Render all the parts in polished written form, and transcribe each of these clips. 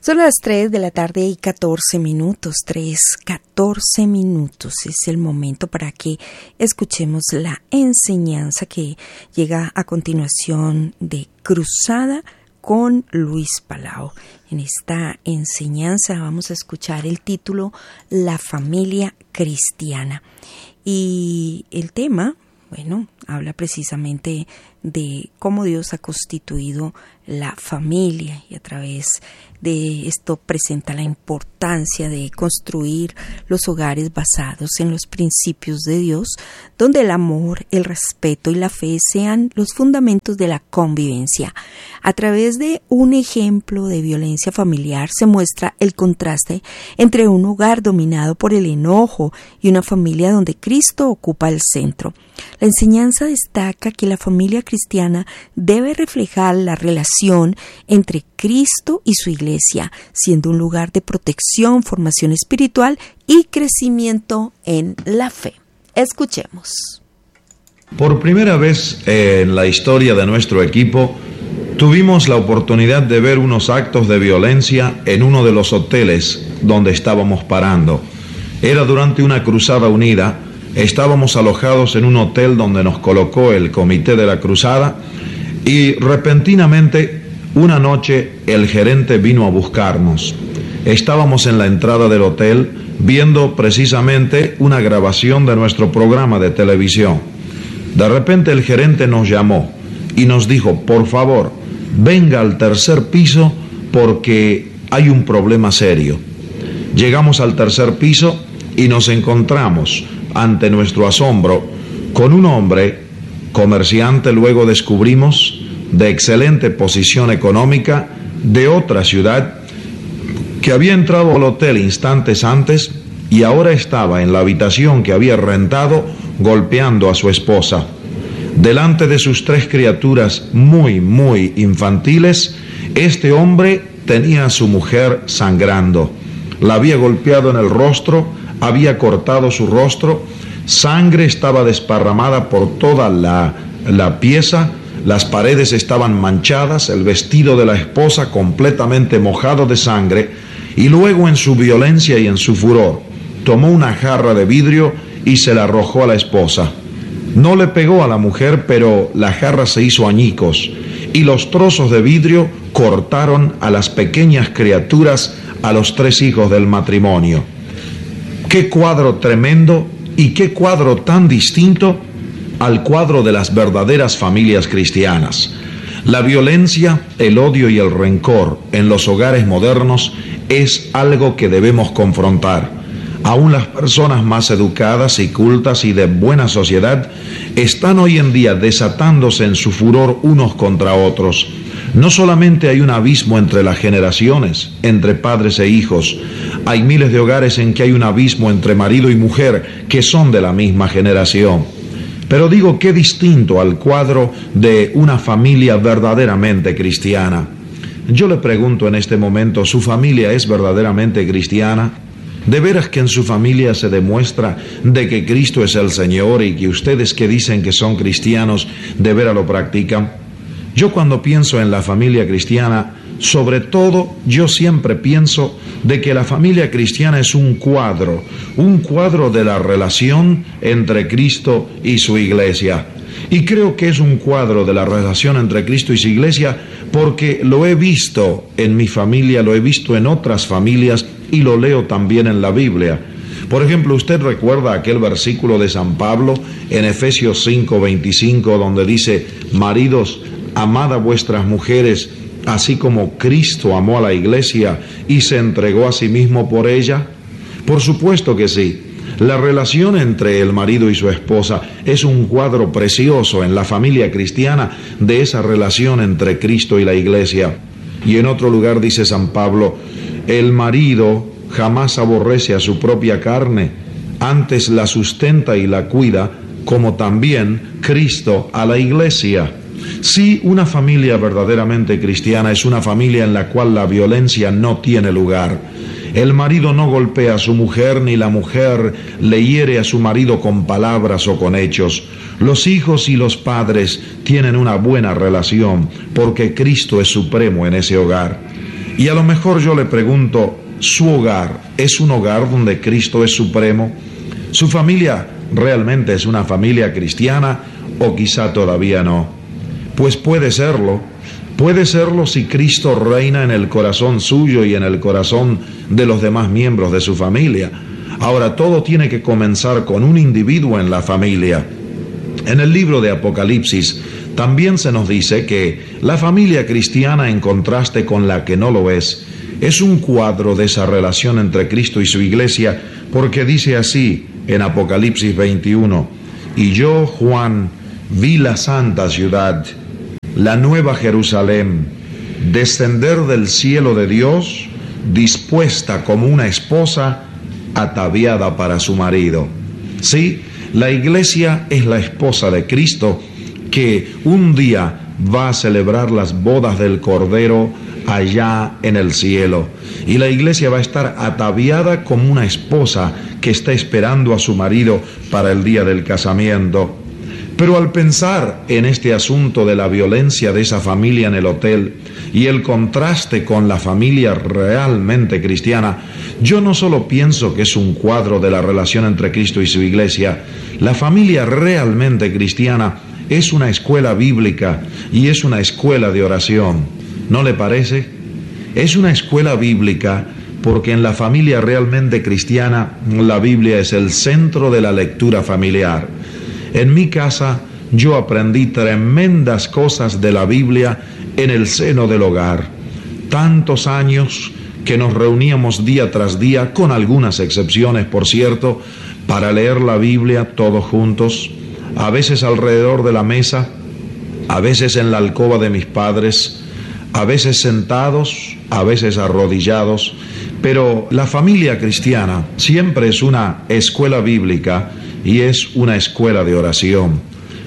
Son las 3 de la tarde y 14 minutos, 3:14 minutos. Es el momento para que escuchemos la enseñanza que llega a continuación de Cruzada con Luis Palau. En esta enseñanza vamos a escuchar el título La familia cristiana. Y el tema, habla precisamente de cómo Dios ha constituido la familia y a través de esto presenta la importancia de construir los hogares basados en los principios de Dios, donde el amor, el respeto y la fe sean los fundamentos de la convivencia. A través de un ejemplo de violencia familiar se muestra el contraste entre un hogar dominado por el enojo y una familia donde Cristo ocupa el centro. La enseñanza destaca que la familia cristiana debe reflejar la relación entre Cristo y su iglesia, siendo un lugar de protección, formación espiritual y crecimiento en la fe. Escuchemos. Por primera vez en la historia de nuestro equipo, tuvimos la oportunidad de ver unos actos de violencia en uno de los hoteles donde estábamos parando. Era durante una cruzada unida. Estábamos alojados en un hotel donde nos colocó el comité de la cruzada y repentinamente una noche el gerente vino a buscarnos. Estábamos en la entrada del hotel viendo precisamente una grabación de nuestro programa de televisión. De repente el gerente nos llamó y nos dijo: por favor, venga al tercer piso porque hay un problema serio. Llegamos al tercer piso y nos encontramos, ante nuestro asombro, con un hombre, comerciante, luego descubrimos, de excelente posición económica, de otra ciudad, que había entrado al hotel instantes antes y ahora estaba en la habitación que había rentado golpeando a su esposa. Delante de sus 3 criaturas muy infantiles, este hombre tenía a su mujer sangrando. La había golpeado en el rostro, había cortado su rostro, sangre estaba desparramada por toda la pieza, las paredes estaban manchadas, el vestido de la esposa completamente mojado de sangre, y luego en su violencia y en su furor tomó una jarra de vidrio y se la arrojó a la esposa. No le pegó a la mujer, pero la jarra se hizo añicos y los trozos de vidrio cortaron a las pequeñas criaturas, a los 3 hijos del matrimonio. Qué cuadro tremendo y qué cuadro tan distinto al cuadro de las verdaderas familias cristianas. La violencia, el odio y el rencor en los hogares modernos es algo que debemos confrontar. Aún las personas más educadas y cultas y de buena sociedad están hoy en día desatándose en su furor unos contra otros. No solamente hay un abismo entre las generaciones, entre padres e hijos, hay miles de hogares en que hay un abismo entre marido y mujer que son de la misma generación. Pero digo, qué distinto al cuadro de una familia verdaderamente cristiana. Yo le pregunto en este momento, ¿su familia es verdaderamente cristiana? ¿De veras que en su familia se demuestra de que Cristo es el Señor y que ustedes que dicen que son cristianos de veras lo practican? Yo cuando pienso en la familia cristiana, sobre todo yo siempre pienso de que la familia cristiana es un cuadro de la relación entre Cristo y su iglesia. Y creo que es un cuadro de la relación entre Cristo y su iglesia porque lo he visto en mi familia, lo he visto en otras familias y lo leo también en la Biblia. Por ejemplo, usted recuerda aquel versículo de San Pablo en Efesios 5:25 donde dice: maridos, amad a vuestras mujeres, así como Cristo amó a la iglesia y se entregó a sí mismo por ella. Por supuesto que sí. La relación entre el marido y su esposa es un cuadro precioso en la familia cristiana de esa relación entre Cristo y la iglesia. Y en otro lugar dice San Pablo: el marido jamás aborrece a su propia carne, antes la sustenta y la cuida, como también Cristo a la iglesia. Sí, una familia verdaderamente cristiana es una familia en la cual la violencia no tiene lugar. El marido no golpea a su mujer, ni la mujer le hiere a su marido con palabras o con hechos. Los hijos y los padres tienen una buena relación porque Cristo es supremo en ese hogar. Y a lo mejor yo le pregunto, ¿su hogar es un hogar donde Cristo es supremo? ¿Su familia realmente es una familia cristiana o quizá todavía no? Pues puede serlo si Cristo reina en el corazón suyo y en el corazón de los demás miembros de su familia. Ahora, todo tiene que comenzar con un individuo en la familia. En el libro de Apocalipsis también se nos dice que la familia cristiana, en contraste con la que no lo es un cuadro de esa relación entre Cristo y su iglesia, porque dice así en Apocalipsis 21: y yo, Juan, vi la santa ciudad, la nueva Jerusalén, descender del cielo de Dios, dispuesta como una esposa ataviada para su marido. Sí, la iglesia es la esposa de Cristo, que un día va a celebrar las bodas del Cordero allá en el cielo. Y la iglesia va a estar ataviada como una esposa que está esperando a su marido para el día del casamiento. Pero al pensar en este asunto de la violencia de esa familia en el hotel y el contraste con la familia realmente cristiana, yo no solo pienso que es un cuadro de la relación entre Cristo y su iglesia. La familia realmente cristiana es una escuela bíblica y es una escuela de oración. ¿No le parece? Es una escuela bíblica porque en la familia realmente cristiana la Biblia es el centro de la lectura familiar. En mi casa yo aprendí tremendas cosas de la Biblia en el seno del hogar. Tantos años que nos reuníamos día tras día, con algunas excepciones, por cierto, para leer la Biblia todos juntos, a veces alrededor de la mesa, a veces en la alcoba de mis padres, a veces sentados, a veces arrodillados. Pero la familia cristiana siempre es una escuela bíblica y es una escuela de oración.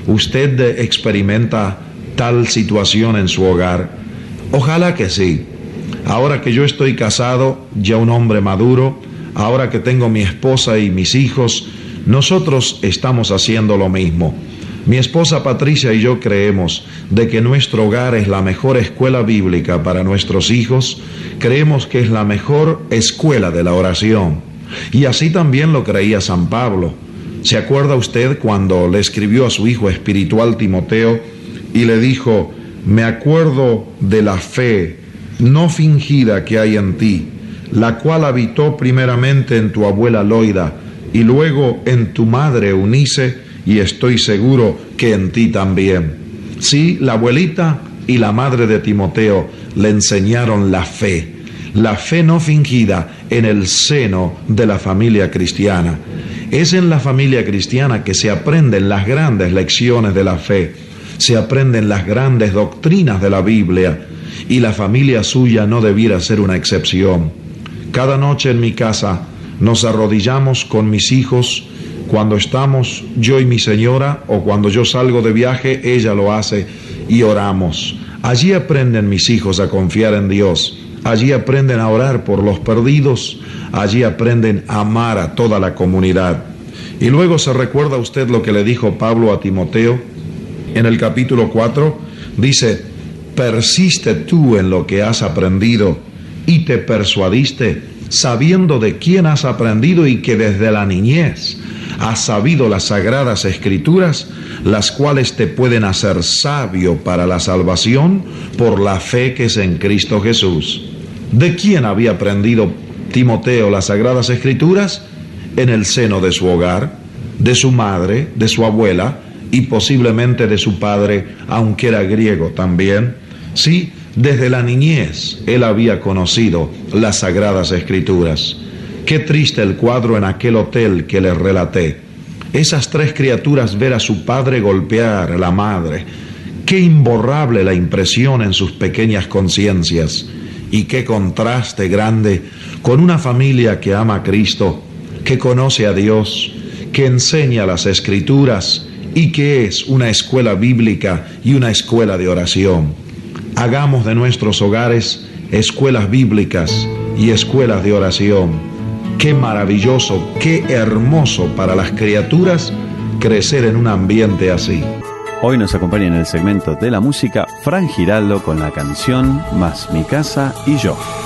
¿Usted experimenta tal situación en su hogar? Ojalá que sí. Ahora que yo estoy casado, ya un hombre maduro, ahora que tengo mi esposa y mis hijos, nosotros estamos haciendo lo mismo. Mi esposa Patricia y yo creemos de que nuestro hogar es la mejor escuela bíblica para nuestros hijos. Creemos que es la mejor escuela de la oración. Y así también lo creía San Pablo. ¿Se acuerda usted cuando le escribió a su hijo espiritual Timoteo y le dijo: me acuerdo de la fe no fingida que hay en ti, la cual habitó primeramente en tu abuela Loida y luego en tu madre Eunice, y estoy seguro que en ti también? Sí, la abuelita y la madre de Timoteo le enseñaron la fe no fingida en el seno de la familia cristiana. Es en la familia cristiana que se aprenden las grandes lecciones de la fe, se aprenden las grandes doctrinas de la Biblia, y la familia suya no debiera ser una excepción. Cada noche en mi casa nos arrodillamos con mis hijos. Cuando estamos yo y mi señora, o cuando yo salgo de viaje, ella lo hace, y oramos. Allí aprenden mis hijos a confiar en Dios. Allí aprenden a orar por los perdidos. Allí aprenden a amar a toda la comunidad. Y luego se recuerda usted lo que le dijo Pablo a Timoteo en el capítulo 4. Dice: persiste tú en lo que has aprendido y te persuadiste, sabiendo de quién has aprendido y que desde la niñez has sabido las sagradas escrituras, las cuales te pueden hacer sabio para la salvación por la fe que es en Cristo Jesús. ¿De quién había aprendido Timoteo las sagradas escrituras? En el seno de su hogar, de su madre, de su abuela y posiblemente de su padre, aunque era griego también. Sí, desde la niñez él había conocido las sagradas escrituras. Qué triste el cuadro en aquel hotel que les relaté. Esas tres criaturas ver a su padre golpear a la madre. Qué imborrable la impresión en sus pequeñas conciencias. Y qué contraste grande con una familia que ama a Cristo, que conoce a Dios, que enseña las escrituras y que es una escuela bíblica y una escuela de oración. Hagamos de nuestros hogares escuelas bíblicas y escuelas de oración. Qué maravilloso, qué hermoso para las criaturas crecer en un ambiente así. Hoy nos acompaña en el segmento de la música Fran Giraldo con la canción Más mi casa y yo.